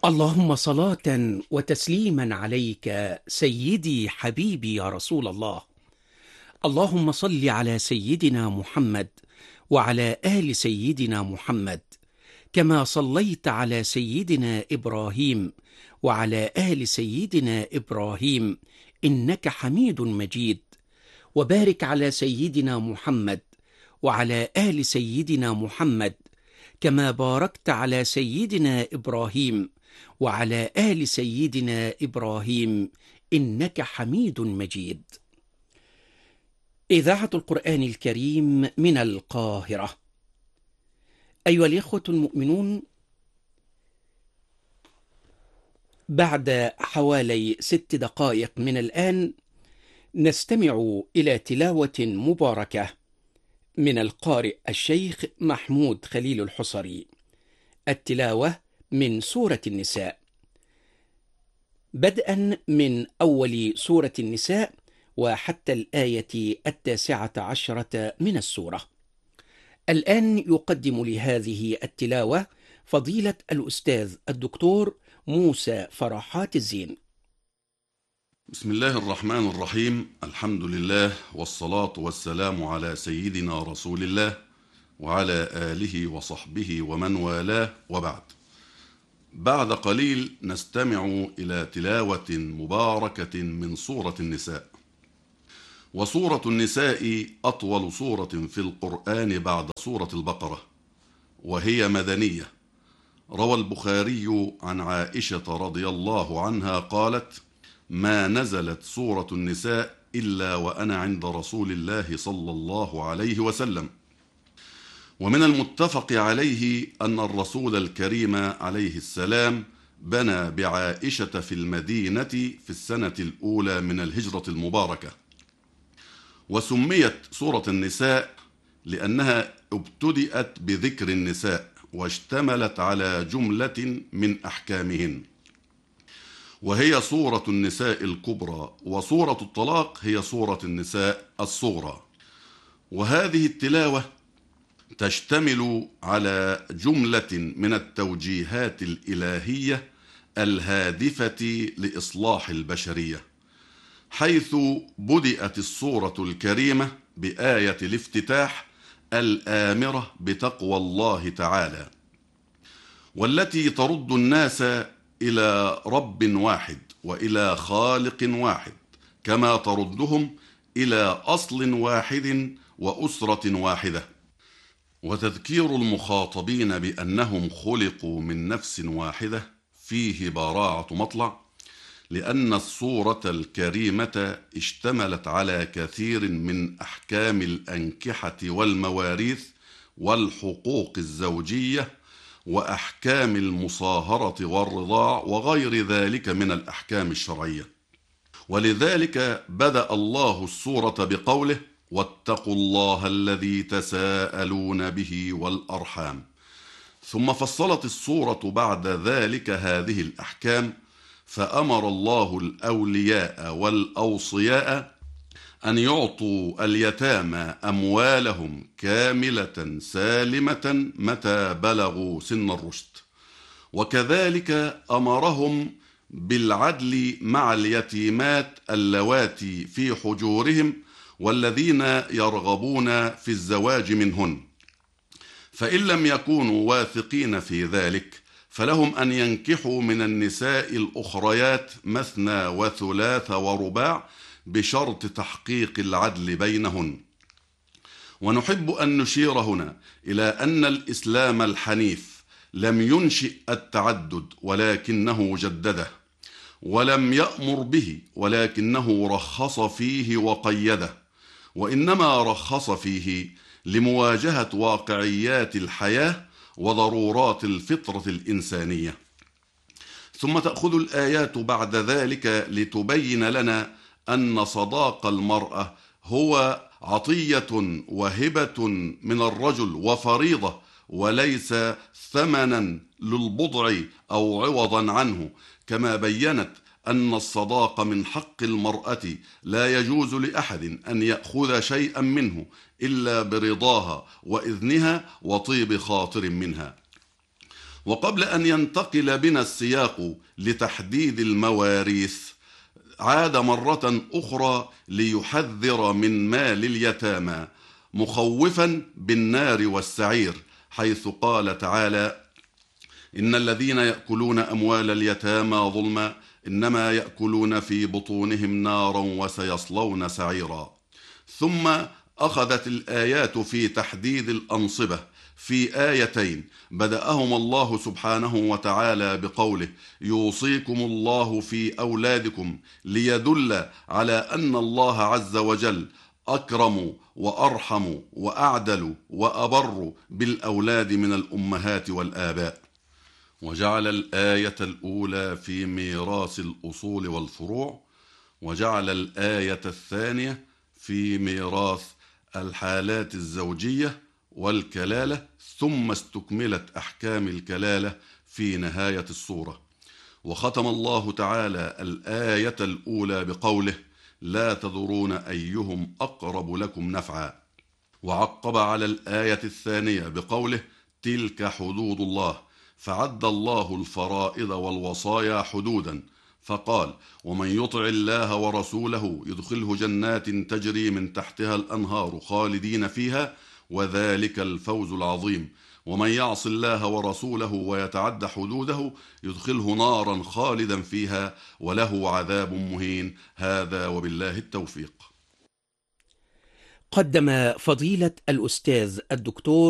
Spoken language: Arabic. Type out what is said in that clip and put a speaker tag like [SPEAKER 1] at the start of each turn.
[SPEAKER 1] اللهم صلاة وتسليما عليك سيدي حبيبي يا رسول الله. اللهم صل على سيدنا محمد وعلى آل سيدنا محمد، كما صليت على سيدنا إبراهيم وعلى آل سيدنا إبراهيم إنك حميد مجيد. وبارك على سيدنا محمد وعلى آل سيدنا محمد، كما باركت على سيدنا إبراهيم وعلى آل سيدنا إبراهيم إنك حميد مجيد. إذاعة القرآن الكريم من القاهرة. أيها الإخوة المؤمنون، بعد حوالي 6 دقائق من الآن نستمع إلى تلاوة مباركة من القارئ الشيخ محمود خليل الحصري. التلاوة من سورة النساء، بدءا من أول سورة النساء وحتى الآية 19 من السورة. الآن يقدم لهذه التلاوة فضيلة الأستاذ الدكتور موسى فرحات الزين.
[SPEAKER 2] بسم الله الرحمن الرحيم. الحمد لله والصلاة والسلام على سيدنا رسول الله وعلى آله وصحبه ومن والاه، وبعد. بعد قليل نستمع إلى تلاوة مباركة من سورة النساء. وسورة النساء أطول سورة في القرآن بعد سورة البقرة، وهي مدنية. روى البخاري عن عائشة رضي الله عنها قالت: ما نزلت سورة النساء إلا وأنا عند رسول الله صلى الله عليه وسلم. ومن المتفق عليه أن الرسول الكريم عليه السلام بنى بعائشة في المدينة في السنة الأولى من الهجرة المباركة. وسميت سورة النساء لأنها ابتدأت بذكر النساء واشتملت على جملة من أحكامهن، وهي سورة النساء الكبرى، وسورة الطلاق هي سورة النساء الصغرى. وهذه التلاوة تشتمل على جملة من التوجيهات الإلهية الهادفة لإصلاح البشرية، حيث بدأت السورة الكريمة بآية الافتتاح الآمرة بتقوى الله تعالى، والتي ترد الناس إلى رب واحد وإلى خالق واحد، كما تردهم إلى أصل واحد وأسرة واحدة. وتذكير المخاطبين بأنهم خلقوا من نفس واحدة فيه براعة مطلع، لأن السورة الكريمة اشتملت على كثير من أحكام الأنكحة والمواريث والحقوق الزوجية وأحكام المصاهرة والرضاع وغير ذلك من الأحكام الشرعية. ولذلك بدأ الله السورة بقوله: واتقوا الله الذي تساءلون به والأرحام. ثم فصلت السورة بعد ذلك هذه الأحكام، فأمر الله الأولياء والأوصياء أن يعطوا اليتامى أموالهم كاملة سالمة متى بلغوا سن الرشد. وكذلك أمرهم بالعدل مع اليتيمات اللواتي في حجورهم والذين يرغبون في الزواج منهن، فإن لم يكونوا واثقين في ذلك فلهم أن ينكحوا من النساء الأخريات مثنى وثلاث ورباع بشرط تحقيق العدل بينهن. ونحب أن نشير هنا إلى أن الإسلام الحنيف لم ينشئ التعدد ولكنه جدده، ولم يأمر به ولكنه رخص فيه وقيده، وإنما رخص فيه لمواجهة واقعيات الحياة وضرورات الفطرة الإنسانية. ثم تأخذ الآيات بعد ذلك لتبين لنا أن صداق المرأة هو عطية وهبة من الرجل وفريضة، وليس ثمنا للبضع أو عوضا عنه، كما بينت أن الصداق من حق المرأة لا يجوز لأحد أن يأخذ شيئا منه إلا برضاها وإذنها وطيب خاطر منها. وقبل أن ينتقل بنا السياق لتحديد المواريث، عاد مرة أخرى ليحذر من مال اليتامى، مخوفا بالنار والسعير، حيث قال تعالى: إن الذين يأكلون أموال اليتامى ظلما إنما يأكلون في بطونهم نارا وسيصلون سعيرا. ثم أخذت الآيات في تحديد الأنصبة في آيتين بدأهما الله سبحانه وتعالى بقوله: يوصيكم الله في أولادكم، ليدل على أن الله عز وجل أكرم وأرحم وأعدل وأبر بالأولاد من الأمهات والآباء. وجعل الآية الأولى في ميراث الأصول والفروع، وجعل الآية الثانية في ميراث الحالات الزوجية والكلالة، ثم استكملت أحكام الكلالة في نهاية السورة. وختم الله تعالى الآية الأولى بقوله: لا تدرون أيهم أقرب لكم نفعا. وعقب على الآية الثانية بقوله: تلك حدود الله، فعد الله الفرائض والوصايا حدودا، فقال: ومن يطع الله ورسوله يدخله جنات تجري من تحتها الأنهار خالدين فيها، وذلك الفوز العظيم. ومن يعص الله ورسوله ويتعد حدوده يدخله نارا خالدا فيها وله عذاب مهين. هذا وبالله التوفيق.
[SPEAKER 1] قدم فضيلة الأستاذ الدكتور